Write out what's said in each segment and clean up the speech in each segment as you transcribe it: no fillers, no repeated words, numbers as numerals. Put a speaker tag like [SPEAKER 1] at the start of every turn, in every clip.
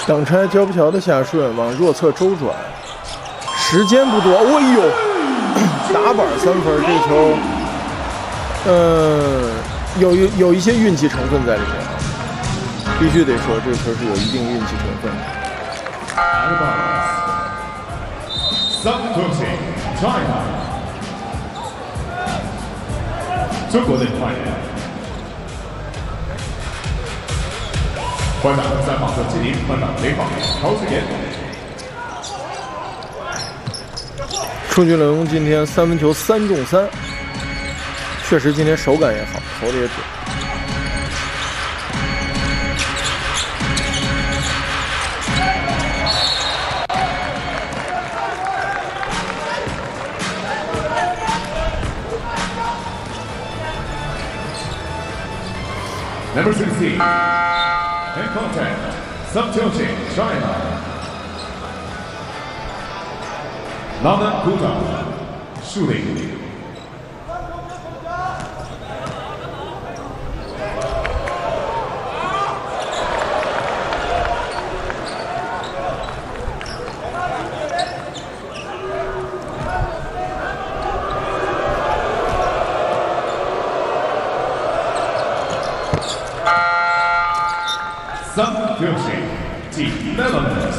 [SPEAKER 1] 挡拆交不桥的下顺往弱侧周转，时间不多。哦呦，打板3分，这球，有一些运气成分在里面啊，必须得说这球是有一定运气成分的。
[SPEAKER 2] 中国队换人，换挡3号孙继林，换挡0号曹世岩。
[SPEAKER 1] 楚俊龙今天3分球3中3，确实今天手感也好，投的也准。
[SPEAKER 2] Number 16, and contact, subtilting, China. Nana Kuta, shooting. Subtilting, Team Netherlands.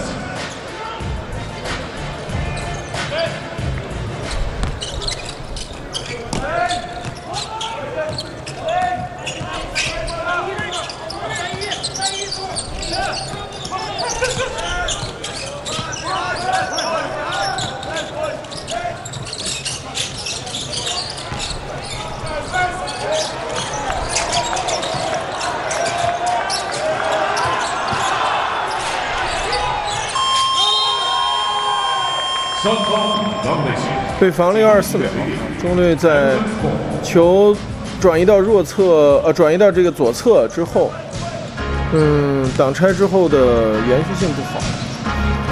[SPEAKER 2] 双方
[SPEAKER 1] 被防了24秒，中队在球转移到弱侧，转移到这个左侧之后，挡拆之后的延续性不好。